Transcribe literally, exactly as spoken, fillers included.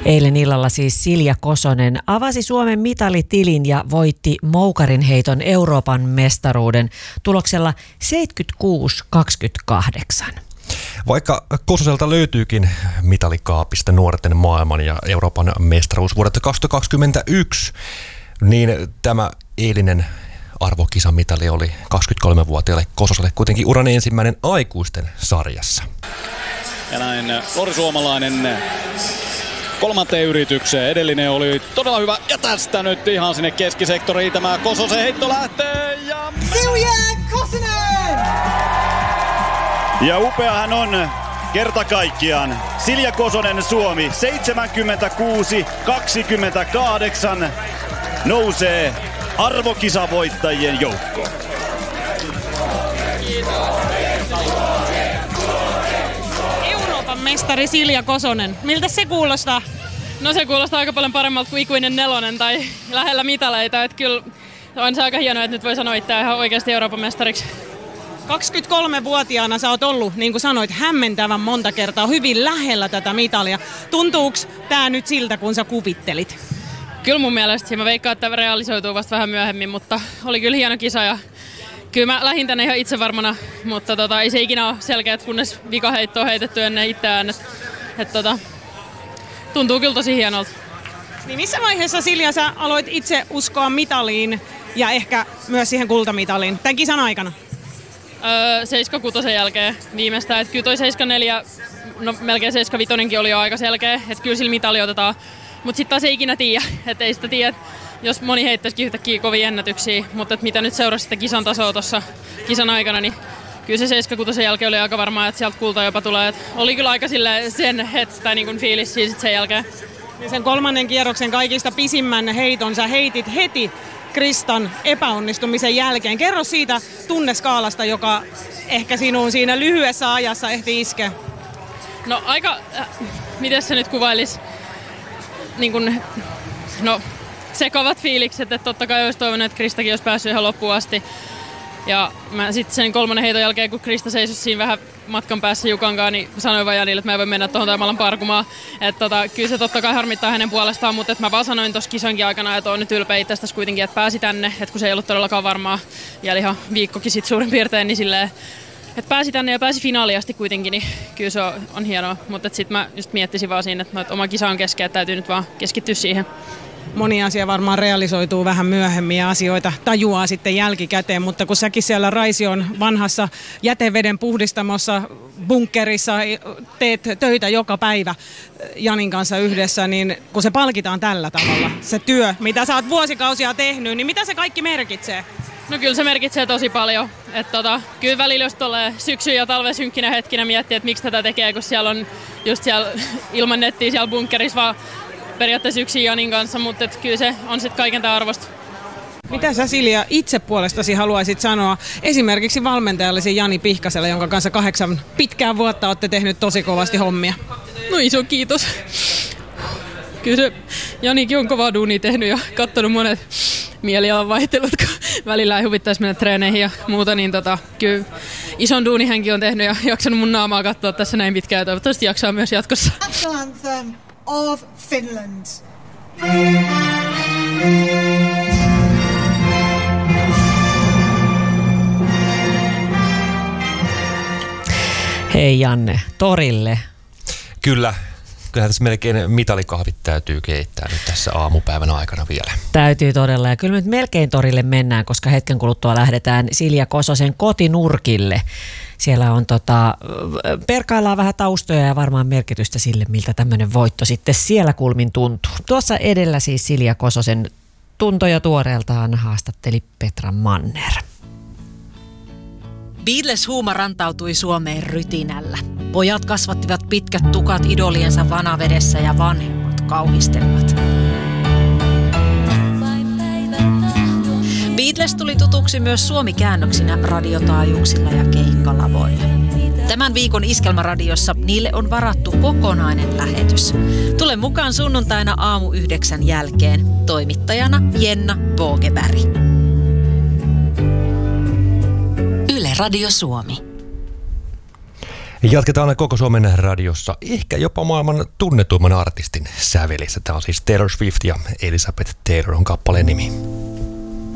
Eilen illalla siis Silja Kosonen avasi Suomen mitalitilin ja voitti moukarin heiton Euroopan mestaruuden tuloksella seitsemänkymmentäkuusi kaksikymmentäkahdeksan. Vaikka Kososelta löytyykin mitalikaapista nuorten maailman ja Euroopan mestaruus vuodelta kaksituhattakaksikymmentäyksi, niin tämä eilinen arvokisamitali oli kaksikymmentäkolmevuotiaalle Kososelle kuitenkin uran ensimmäinen aikuisten sarjassa. Ja näin Lori Suomalainen kolmanteen yritykseen. Edellinen oli todella hyvä. Ja tästä nyt ihan sinne keskisektoriin tämä Kososen heitto lähtee. Ja Silja Kosonen! Ja upeahan on kerta kaikkiaan. Silja Kosonen Suomi seitsemänkymmentäkuusi kaksikymmentäkahdeksan nousee arvokisavoittajien joukkoon. Euroopan mestari Silja Kosonen. Miltä se kuulostaa? No se kuulostaa aika paljon paremmalta kuin ikuinen nelonen tai lähellä mitaleita. Että kyllä on se aika hienoa, että nyt voi sanoa itseään ihan oikeasti Euroopan mestariksi. kaksikymmentäkolmevuotiaana sä oot ollut, niin kuin sanoit, hämmentävän monta kertaa hyvin lähellä tätä mitalia. Tuntuuko tää nyt siltä, kun sä kuvittelit? Kyllä mun mielestä. Mä veikkaan, että realisoituu vasta vähän myöhemmin, mutta oli kyllä hieno kisa ja kyllä mä lähdin tänne ihan itsevarmana, mutta tota, ei se ikinä ole selkeä, kunnes vikaheitto on heitetty ennen itseään. Et, et, tota, tuntuu kyllä tosi hienolta. Niin missä vaiheessa, Silja, sä aloit itse uskoa mitaliin ja ehkä myös siihen kultamitaliin tämän kisan aikana? Öö, seitsemän kuusi jälkeen viimeistään. Et kyllä toi seitsemän neljä, no melkein seitsemän viisi oli jo aika selkeä, että kyllä sillä mitali otetaan. Mutta sitten taas ei ikinä tiedä, että ei sitä tiedä, jos moni heittäisikin yhtäkkiä kovia ennätyksiä. Mutta mitä nyt seurasi sitä kisan tasoa tuossa kisan aikana, niin kyllä se seitsemän kuusi jälkeen oli aika varmaa, että sieltä kulta jopa tulee. Et oli kyllä aika sen hettä niin fiilis sit sen jälkeen. Ja sen kolmannen kierroksen kaikista pisimmän heiton sä heitit heti Kristan epäonnistumisen jälkeen. Kerro siitä tunneskaalasta, joka ehkä sinuun siinä lyhyessä ajassa ehti iskeä. No aika, äh, miten se nyt kuvailisi? Niin kun, no, sekavat fiilikset, että totta kai olisi toivonut, että Kristakin olisi päässyt ihan loppuun asti. Ja mä sitten sen kolmannen heiton jälkeen, kun Krista seisoi siinä vähän matkan päässä Jukankaan, niin sanoin vaan Janille, että mä en voi mennä tuohon Taimalan parkumaan. Että tota, kyllä se totta kai harmittaa hänen puolestaan, mutta mä vaan sanoin tuossa kisankin aikana, että on nyt ylpeä itsestäsi kuitenkin, että pääsi tänne. Että kun se ei ollut todellakaan varmaa, vielä ihan viikkokin sitten suurin piirtein, niin silleen, että pääsi tänne ja pääsi finaaliin asti kuitenkin, niin kyllä se on, on hienoa. Mutta sitten mä just miettisin vaan siinä, että, että oma kisa on kesken, että täytyy nyt vaan keskittyä siihen. Moni asia varmaan realisoituu vähän myöhemmin ja asioita tajuaa sitten jälkikäteen, mutta kun säkin siellä Raision vanhassa jäteveden puhdistamossa bunkkerissa teet töitä joka päivä Janin kanssa yhdessä, niin kun se palkitaan tällä tavalla, se työ, mitä sä oot vuosikausia tehnyt, niin mitä se kaikki merkitsee? No kyllä se merkitsee tosi paljon. Että tota, kyllä välillä jos tulee syksy- ja talven synkkinä hetkinä miettiä, että miksi tätä tekee, kun siellä on just siellä ilman nettiä siellä bunkkerissa vaan periaatteessa yksin Janin kanssa, mutta kyllä se on sitten kaiken tämän arvosta. Mitä sä, Silja, itse puolestasi haluaisit sanoa esimerkiksi valmentajallesi Jani Pihkaselle, jonka kanssa kahdeksan pitkää vuotta olette tehnyt tosi kovasti hommia? No iso kiitos. Kyllä se Janikin on kovaa duunia tehnyt ja katsonut monet mielialan vaihtelut, kun välillä ei huvittaisi mennä treeneihin ja muuta, niin tota, kyllä ison duuni hänkin on tehnyt ja jaksanut mun naamaa katsoa tässä näin pitkään ja toivottavasti jaksaa myös jatkossa. Anthem of Finland. Hei Janne, torille. Kyllä. Kyllähän tässä melkein mitalikahvit täytyy keittää nyt tässä aamupäivän aikana vielä. Täytyy todella. Ja kyllä nyt melkein torille mennään, koska hetken kuluttua lähdetään Silja Kososen kotinurkille. Siellä on tota, perkaillaan vähän taustoja ja varmaan merkitystä sille, miltä tämmöinen voitto sitten siellä kulmin tuntuu. Tuossa edellä siis Silja Kososen tuntoja tuoreeltaan haastatteli Petra Manner. Beatles-huuma rantautui Suomeen rytinällä. Pojat kasvattivat pitkät tukat idoliensa vanavedessä ja vanhemmat kauhistelivat. Beatles tuli tutuksi myös suomikäännöksinä radiotaajuuksilla ja keikkalavoilla. Tämän viikon Iskelmäradiossa niille on varattu kokonainen lähetys. Tule mukaan sunnuntaina aamu yhdeksän jälkeen. Toimittajana Jenna Bogeberg. Yle Radio Suomi. Jatketaan koko Suomen radiossa, ehkä jopa maailman tunnetuimman artistin sävelissä. Tämä on siis Taylor Swift ja Elizabeth Taylor on kappaleen nimi.